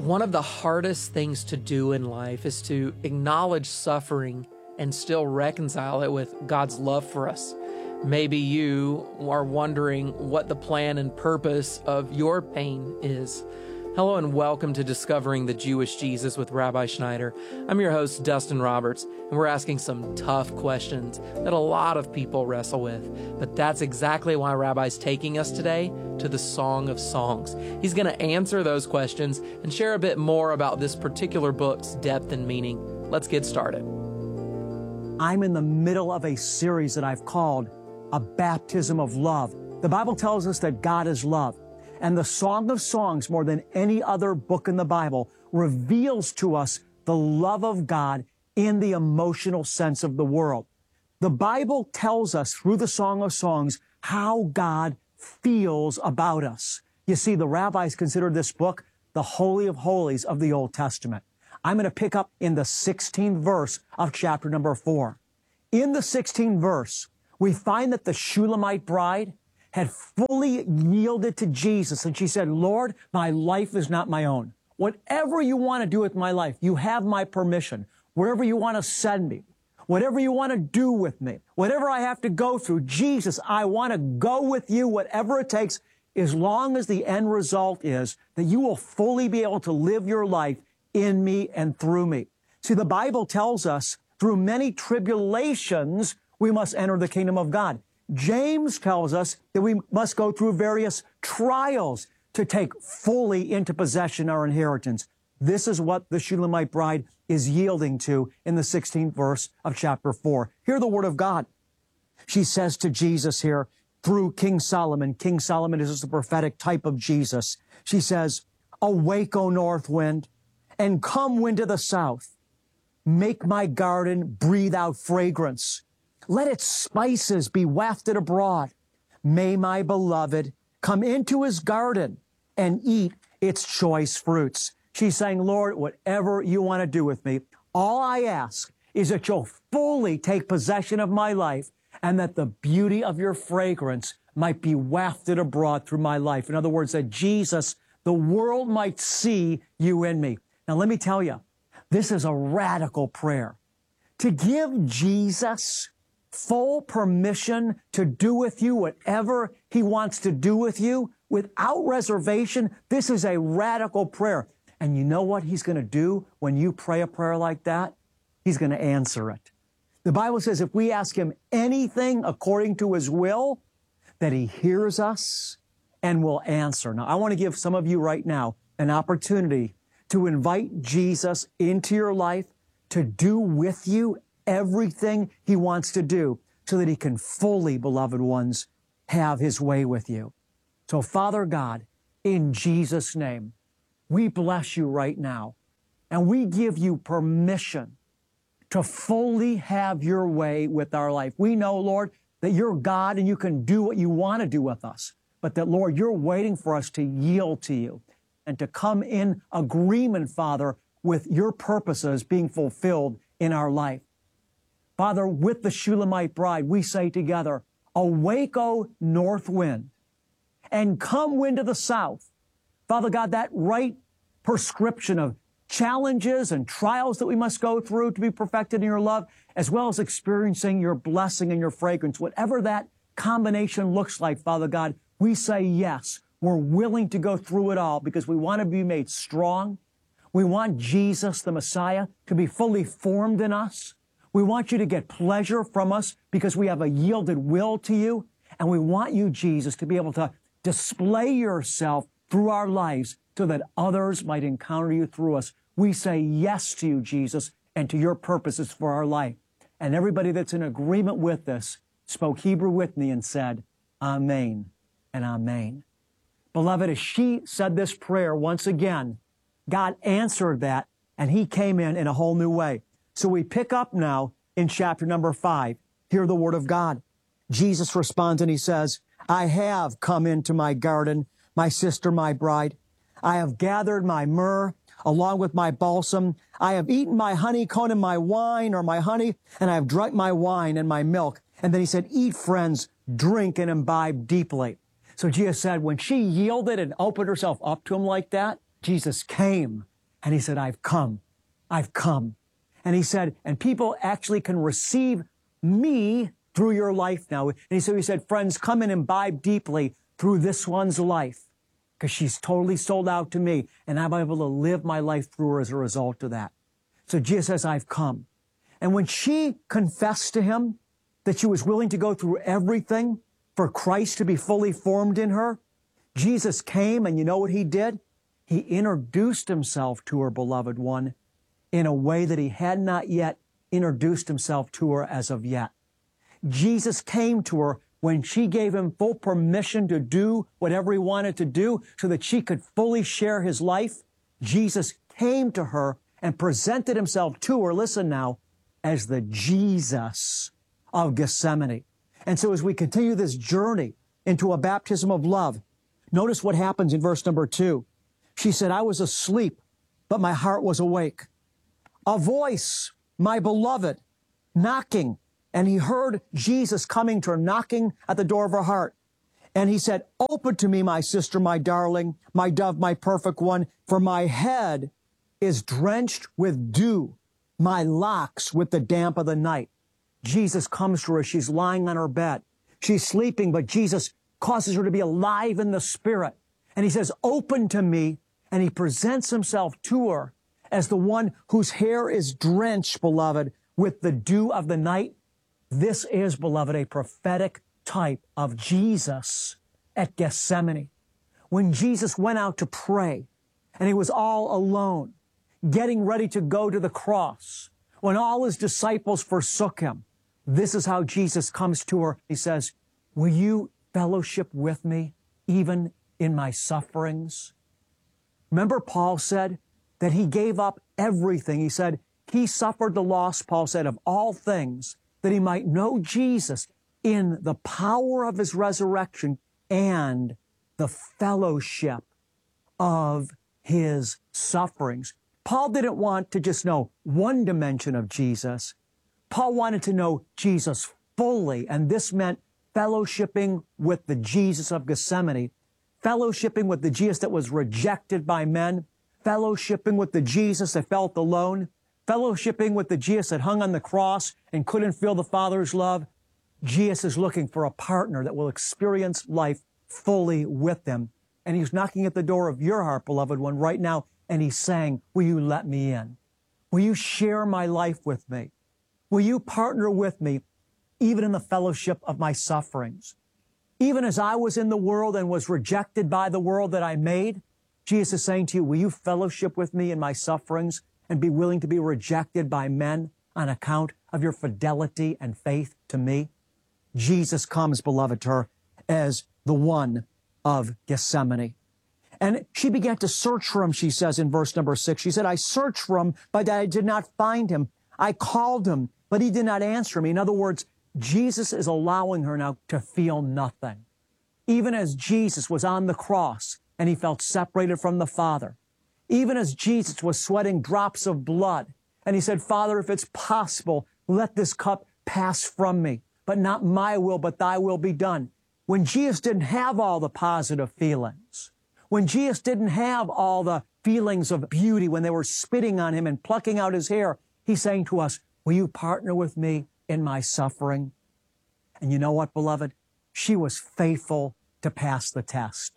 One of the hardest things to do in life is to acknowledge suffering and still reconcile it with God's love for us. Maybe you are wondering what the plan and purpose of your pain is. Hello and welcome to Discovering the Jewish Jesus with Rabbi Schneider. I'm your host, Dustin Roberts, and we're asking some tough questions that a lot of people wrestle with. But that's exactly why Rabbi's taking us today to the Song of Songs. He's going to answer those questions and share a bit more about this particular book's depth and meaning. Let's get started. I'm in the middle of a series that I've called A Baptism of Love. The Bible tells us that God is love. And the Song of Songs, more than any other book in the Bible, reveals to us the love of God in the emotional sense of the world. The Bible tells us through the Song of Songs how God feels about us. You see, the rabbis consider this book the Holy of Holies of the Old Testament. I'm going to pick up in the 16th verse of chapter number 4. In the 16th verse, we find that the Shulamite bride had fully yielded to Jesus. And she said, Lord, my life is not my own. Whatever you want to do with my life, you have my permission. Wherever you want to send me, whatever you want to do with me, whatever I have to go through, Jesus, I want to go with you, whatever it takes, as long as the end result is that you will fully be able to live your life in me and through me. See, the Bible tells us through many tribulations, we must enter the kingdom of God. James tells us that we must go through various trials to take fully into possession our inheritance. This is what the Shulamite bride is yielding to in the 16th verse of chapter 4. Hear the word of God. She says to Jesus here through King Solomon. King Solomon is the prophetic type of Jesus. She says, awake, O north wind, and come wind of the south. Make my garden breathe out fragrance. Let its spices be wafted abroad. May my beloved come into his garden and eat its choice fruits. She's saying, Lord, whatever you want to do with me, all I ask is that you'll fully take possession of my life and that the beauty of your fragrance might be wafted abroad through my life. In other words, that Jesus, the world might see you in me. Now, let me tell you, this is a radical prayer. To give Jesus full permission to do with you whatever he wants to do with you without reservation, this is a radical prayer. And you know what he's going to do when you pray a prayer like that? He's going to answer it. The Bible says if we ask him anything according to his will, that he hears us and will answer. Now, I want to give some of you right now an opportunity to invite Jesus into your life to do with you everything he wants to do so that he can fully, beloved ones, have his way with you. So, Father God, in Jesus' name, we bless you right now, and we give you permission to fully have your way with our life. We know, Lord, that you're God and you can do what you want to do with us, but that, Lord, you're waiting for us to yield to you and to come in agreement, Father, with your purposes being fulfilled in our life. Father, with the Shulamite bride, we say together, awake, O north wind, and come wind of the south. Father God, that right prescription of challenges and trials that we must go through to be perfected in your love, as well as experiencing your blessing and your fragrance, whatever that combination looks like, Father God, we say yes. We're willing to go through it all because we want to be made strong. We want Jesus, the Messiah, to be fully formed in us. We want you to get pleasure from us because we have a yielded will to you. And we want you, Jesus, to be able to display yourself through our lives so that others might encounter you through us. We say yes to you, Jesus, and to your purposes for our life. And everybody that's in agreement with this spoke Hebrew with me and said, Amen and Amen. Beloved, as she said this prayer once again, God answered that, and he came in a whole new way. So we pick up now in chapter number 5. Hear the word of God. Jesus responds and he says, I have come into my garden, my sister, my bride. I have gathered my myrrh along with my balsam. I have eaten my honeycomb and my wine or my honey, and I have drunk my wine and my milk. And then he said, eat, friends, drink and imbibe deeply. So Jesus said when she yielded and opened herself up to him like that, Jesus came And he said, I've come. I've come. And he said, and people actually can receive me through your life now. And so he said, friends, come and imbibe deeply through this one's life, because she's totally sold out to me, and I'm able to live my life through her as a result of that. So Jesus says, I've come. And when she confessed to him that she was willing to go through everything for Christ to be fully formed in her, Jesus came, and you know what he did? He introduced himself to her, beloved one, in a way that he had not yet introduced himself to her as of yet. Jesus came to her when she gave him full permission to do whatever he wanted to do so that she could fully share his life. Jesus came to her and presented himself to her, listen now, as the Jesus of Gethsemane. And so as we continue this journey into a baptism of love, notice what happens in verse number 2. She said, I was asleep, but my heart was awake. A voice, my beloved, knocking. And he heard Jesus coming to her, knocking at the door of her heart. And he said, open to me, my sister, my darling, my dove, my perfect one, for my head is drenched with dew, my locks with the damp of the night. Jesus comes to her. She's lying on her bed. She's sleeping, but Jesus causes her to be alive in the spirit. And he says, open to me. And he presents himself to her as the one whose hair is drenched, beloved, with the dew of the night. This is, beloved, a prophetic type of Jesus at Gethsemane. When Jesus went out to pray and he was all alone, getting ready to go to the cross, when all his disciples forsook him, this is how Jesus comes to her. He says, will you fellowship with me even in my sufferings? Remember, Paul said that he gave up everything. He said he suffered the loss, Paul said, of all things, that he might know Jesus in the power of his resurrection and the fellowship of his sufferings. Paul didn't want to just know one dimension of Jesus. Paul wanted to know Jesus fully, and this meant fellowshipping with the Jesus of Gethsemane, fellowshipping with the Jesus that was rejected by men, fellowshipping with the Jesus that felt alone, fellowshipping with the Jesus that hung on the cross and couldn't feel the Father's love. Jesus is looking for a partner that will experience life fully with him. And he's knocking at the door of your heart, beloved one, right now. And he's saying, will you let me in? Will you share my life with me? Will you partner with me even in the fellowship of my sufferings? Even as I was in the world and was rejected by the world that I made, Jesus is saying to you, will you fellowship with me in my sufferings and be willing to be rejected by men on account of your fidelity and faith to me? Jesus comes, beloved, to her as the one of Gethsemane. And she began to search for him, she says in verse number 6. She said, I searched for him, but I did not find him. I called him, but he did not answer me. In other words, Jesus is allowing her now to feel nothing. Even as Jesus was on the cross and he felt separated from the Father, even as Jesus was sweating drops of blood, and he said, Father, if it's possible, let this cup pass from me, but not my will, but thy will be done. When Jesus didn't have all the positive feelings, when Jesus didn't have all the feelings of beauty, when they were spitting on him and plucking out his hair, he's saying to us, will you partner with me in my suffering? And you know what, beloved? She was faithful to pass the test.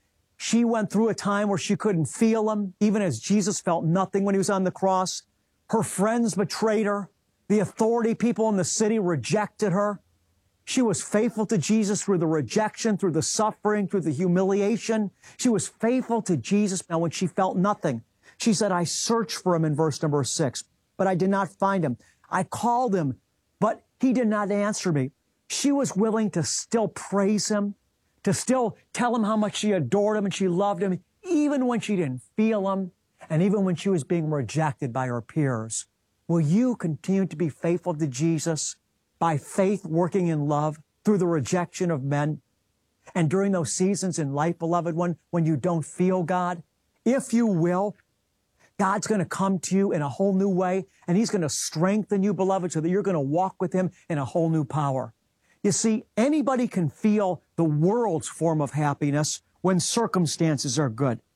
She went through a time where she couldn't feel him, even as Jesus felt nothing when he was on the cross. Her friends betrayed her. The authority people in the city rejected her. She was faithful to Jesus through the rejection, through the suffering, through the humiliation. She was faithful to Jesus. Now, when she felt nothing, she said, I searched for him in verse number 6, but I did not find him. I called him, but he did not answer me. She was willing to still praise him, to still tell him how much she adored him and she loved him, even when she didn't feel him and even when she was being rejected by her peers. Will you continue to be faithful to Jesus by faith working in love through the rejection of men? And during those seasons in life, beloved one, when you don't feel God, if you will, God's going to come to you in a whole new way, and he's going to strengthen you, beloved, so that you're going to walk with him in a whole new power. You see, anybody can feel the world's form of happiness when circumstances are good.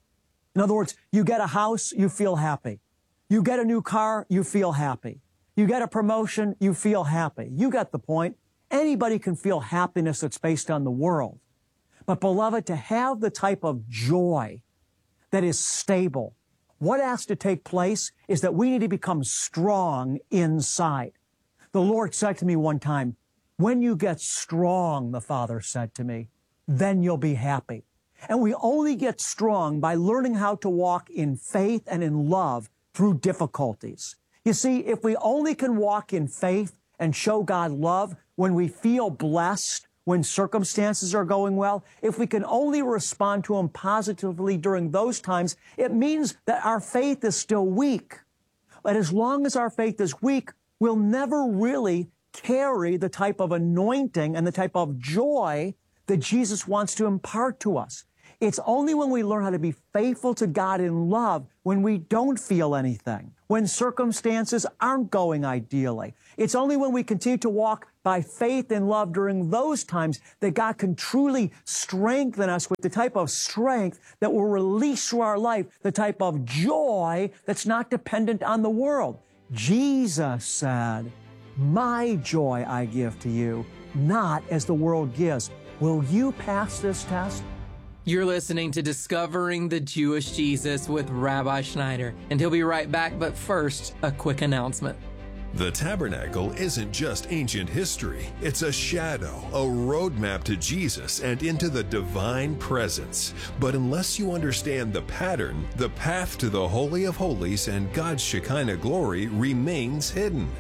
In other words, you get a house, you feel happy. You get a new car, you feel happy. You get a promotion, you feel happy. You get the point. Anybody can feel happiness that's based on the world. But beloved, to have the type of joy that is stable, what has to take place is that we need to become strong inside. The Lord said to me one time, when you get strong, the Father said to me, then you'll be happy. And we only get strong by learning how to walk in faith and in love through difficulties. You see, if we only can walk in faith and show God love when we feel blessed, when circumstances are going well, if we can only respond to Him positively during those times, it means that our faith is still weak. But as long as our faith is weak, we'll never really carry the type of anointing and the type of joy that Jesus wants to impart to us. It's only when we learn how to be faithful to God in love when we don't feel anything, when circumstances aren't going ideally. It's only when we continue to walk by faith and love during those times that God can truly strengthen us with the type of strength that will release through our life, the type of joy that's not dependent on the world. Jesus said, "My joy I give to you, not as the world gives." Will you pass this test? You're listening to Discovering the Jewish Jesus with Rabbi Schneider, and he'll be right back, but first, a quick announcement. The tabernacle isn't just ancient history. It's a shadow, a roadmap to Jesus and into the divine presence. But unless you understand the pattern, the path to the Holy of Holies and God's Shekinah glory remains hidden.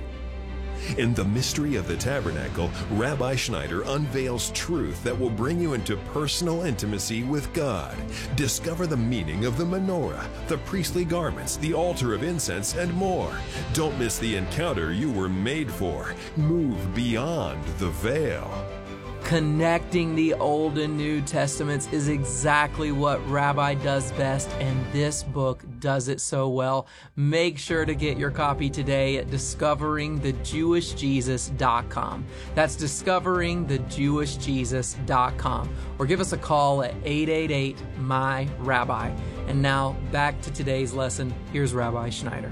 In the mystery of the tabernacle, Rabbi Schneider unveils truth that will bring you into personal intimacy with God. Discover the meaning of the menorah, the priestly garments, the altar of incense, and more. Don't miss the encounter you were made for. Move beyond the veil. Connecting the Old and New Testaments is exactly what Rabbi does best, and this book does it so well. Make sure to get your copy today at discoveringthejewishjesus.com. That's discoveringthejewishjesus.com. Or give us a call at 888-MY-RABBI. And now, back to today's lesson. Here's Rabbi Schneider.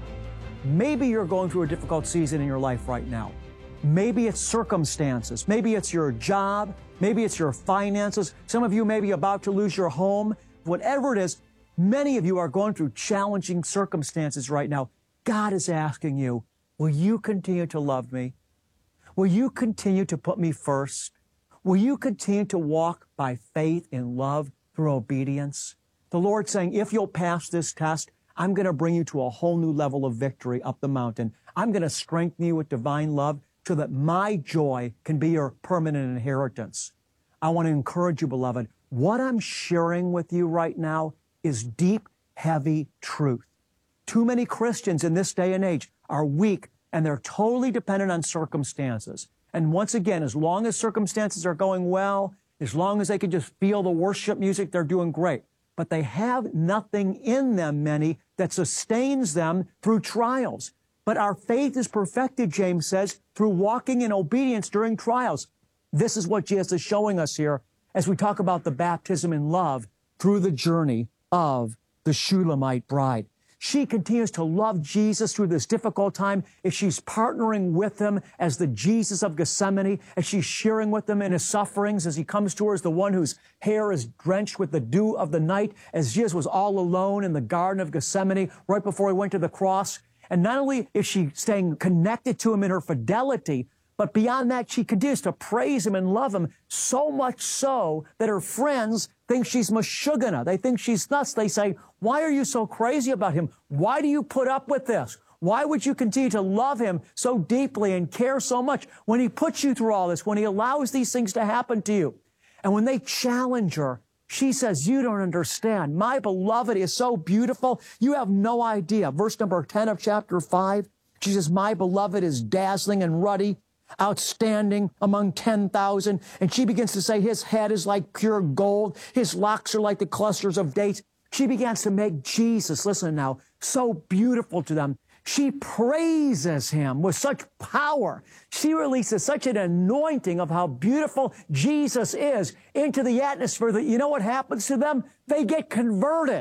Maybe you're going through a difficult season in your life right now. Maybe it's circumstances. Maybe it's your job. Maybe it's your finances. Some of you may be about to lose your home. Whatever it is, many of you are going through challenging circumstances right now. God is asking you, will you continue to love me? Will you continue to put me first? Will you continue to walk by faith and love through obedience? The Lord's saying, if you'll pass this test, I'm going to bring you to a whole new level of victory up the mountain. I'm going to strengthen you with divine love, so that my joy can be your permanent inheritance. I want to encourage you, beloved. What I'm sharing with you right now is deep, heavy truth. Too many Christians in this day and age are weak, and they're totally dependent on circumstances. And once again, as long as circumstances are going well, as long as they can just feel the worship music, they're doing great. But they have nothing in them, many, that sustains them through trials. But our faith is perfected, James says, through walking in obedience during trials. This is what Jesus is showing us here as we talk about the baptism in love through the journey of the Shulamite bride. She continues to love Jesus through this difficult time as she's partnering with him as the Jesus of Gethsemane, as she's sharing with him in his sufferings, as he comes to her as the one whose hair is drenched with the dew of the night, as Jesus was all alone in the Garden of Gethsemane right before he went to the cross. And not only is she staying connected to him in her fidelity, but beyond that, she continues to praise him and love him, so much so that her friends think she's Meshuggah. They think she's nuts. They say, why are you so crazy about him? Why do you put up with this? Why would you continue to love him so deeply and care so much when he puts you through all this, when he allows these things to happen to you? And when they challenge her, she says, you don't understand. My beloved is so beautiful. You have no idea. Verse number 10 of chapter 5, she says, my beloved is dazzling and ruddy, outstanding among 10,000. And she begins to say, his head is like pure gold. His locks are like the clusters of dates. She begins to make Jesus, listen now, so beautiful to them. She praises him with such power. She releases such an anointing of how beautiful Jesus is into the atmosphere that you know what happens to them? They get converted.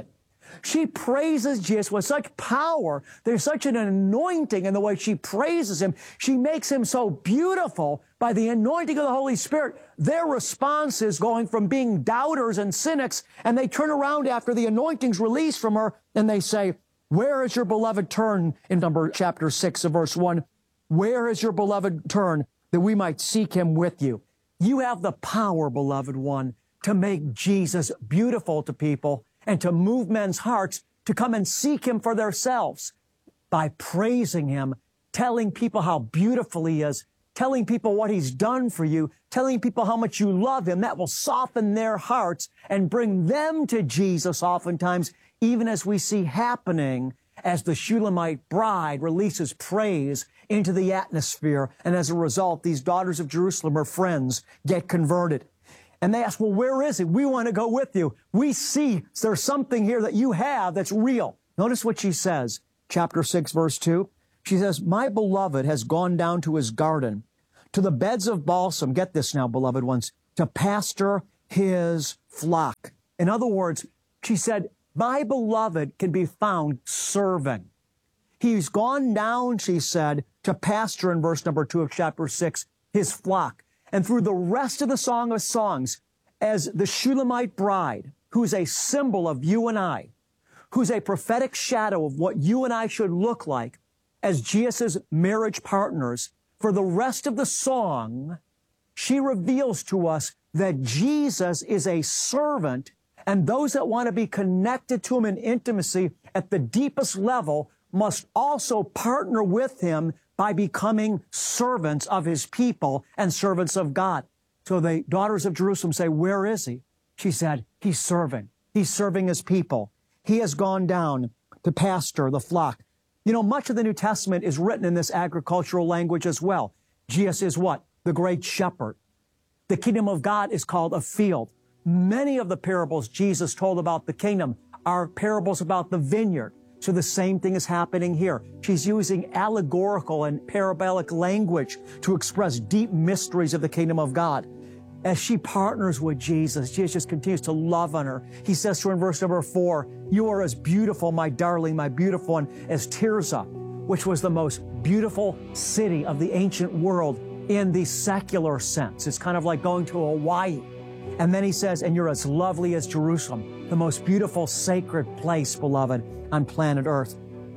She praises Jesus with such power. There's such an anointing in the way she praises him. She makes him so beautiful by the anointing of the Holy Spirit. Their response is going from being doubters and cynics, and they turn around after the anointing's released from her, and they say, where is your beloved? Turn in chapter 6 of verse 1. Where is your beloved? Turn that we might seek him with you. You have the power, beloved one, to make Jesus beautiful to people and to move men's hearts to come and seek him for themselves by praising him, telling people how beautiful he is, telling people what he's done for you, telling people how much you love him. That will soften their hearts and bring them to Jesus oftentimes, even as we see happening as the Shulamite bride releases praise into the atmosphere. And as a result, these daughters of Jerusalem, her friends, get converted. And they ask, well, where is he? We want to go with you. We see there's something here that you have that's real. Notice what she says, chapter 6, verse 2. She says, my beloved has gone down to his garden, to the beds of balsam. Get this now, beloved ones, to pasture his flock. In other words, she said, my beloved can be found serving. He's gone down, she said, to pasture in verse number 2 of chapter 6, his flock. And through the rest of the Song of Songs, as the Shulamite bride, who's a symbol of you and I, who's a prophetic shadow of what you and I should look like as Jesus' marriage partners, for the rest of the song, she reveals to us that Jesus is a servant, and those that want to be connected to him in intimacy at the deepest level must also partner with him by becoming servants of his people and servants of God. So the daughters of Jerusalem say, where is he? She said, he's serving. He's serving his people. He has gone down to pasture the flock. You know, much of the New Testament is written in this agricultural language as well. Jesus is what? The great shepherd. The kingdom of God is called a field. Many of the parables Jesus told about the kingdom are parables about the vineyard. So the same thing is happening here. She's using allegorical and parabolic language to express deep mysteries of the kingdom of God. As she partners with Jesus, Jesus continues to love on her. He says to her in verse number 4, you are as beautiful, my darling, my beautiful one, as Tirzah, which was the most beautiful city of the ancient world in the secular sense. It's kind of like going to Hawaii. And then he says, and you're as lovely as Jerusalem, the most beautiful sacred place, beloved, on planet Earth.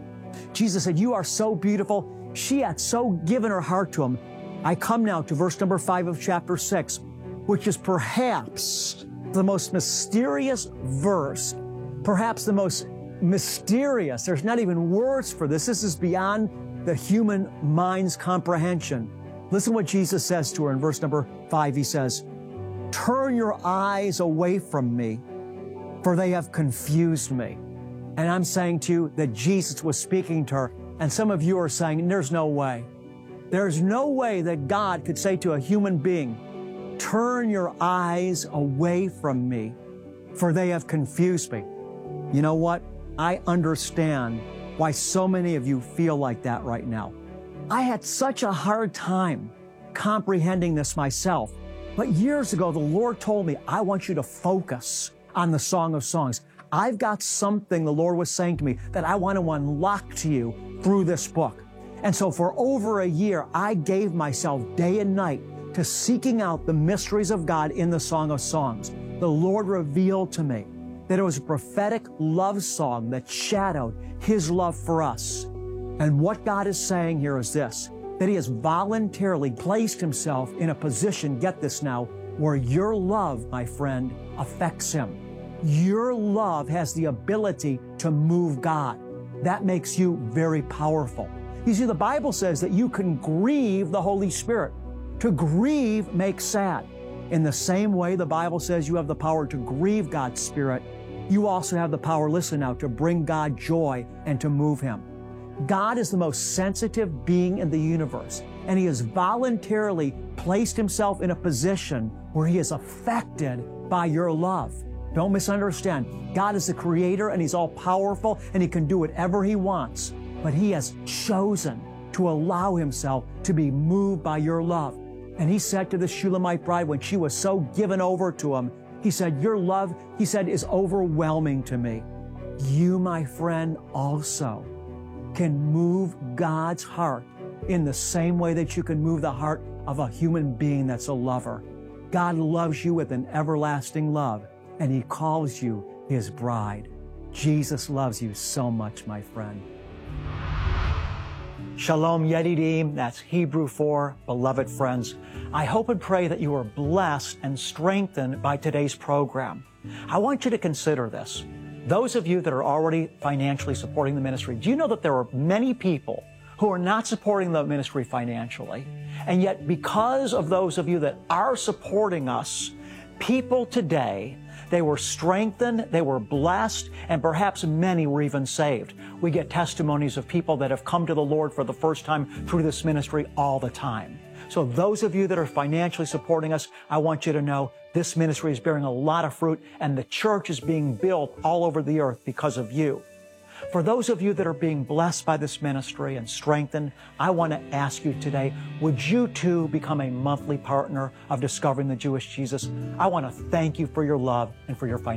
Jesus said, you are so beautiful. She had so given her heart to him. I come now to verse number 5 of chapter 6, which is perhaps the most mysterious verse, perhaps the most mysterious. There's not even words for this. This is beyond the human mind's comprehension. Listen what Jesus says to her in verse number 5. He says, turn your eyes away from me, for they have confused me. And I'm saying to you that Jesus was speaking to her, and some of you are saying, there's no way. There's no way that God could say to a human being, turn your eyes away from me, for they have confused me. You know what? I understand why so many of you feel like that right now. I had such a hard time comprehending this myself. But years ago, the Lord told me, I want you to focus on the Song of Songs. I've got something the Lord was saying to me that I want to unlock to you through this book. And so for over a year, I gave myself day and night to seeking out the mysteries of God in the Song of Songs. The Lord revealed to me that it was a prophetic love song that shadowed his love for us. And what God is saying here is this, that he has voluntarily placed himself in a position, get this now, where your love, my friend, affects him. Your love has the ability to move God. That makes you very powerful. You see, the Bible says that you can grieve the Holy Spirit. To grieve makes sad. In the same way the Bible says you have the power to grieve God's Spirit, you also have the power, listen now, to bring God joy and to move him. God is the most sensitive being in the universe, and he has voluntarily placed himself in a position where he is affected by your love. Don't misunderstand. God is the creator, and he's all powerful, and he can do whatever he wants. But he has chosen to allow himself to be moved by your love. And he said to the Shulamite bride, when she was so given over to him, he said, your love, he said, is overwhelming to me. you, my friend, also can move God's heart in the same way that you can move the heart of a human being that's a lover. God loves you with an everlasting love, and He calls you His bride. Jesus loves you so much, my friend. Shalom Yedidim, that's Hebrew for beloved friends. I hope and pray that you are blessed and strengthened by today's program. I want you to consider this. Those of you that are already financially supporting the ministry, do you know that there are many people who are not supporting the ministry financially? And yet, because of those of you that are supporting us, people today, they were strengthened, they were blessed, and perhaps many were even saved. We get testimonies of people that have come to the Lord for the first time through this ministry all the time. So those of you that are financially supporting us, I want you to know this ministry is bearing a lot of fruit, and the church is being built all over the earth because of you. For those of you that are being blessed by this ministry and strengthened, I want to ask you today, would you too become a monthly partner of Discovering the Jewish Jesus? I want to thank you for your love and for your financial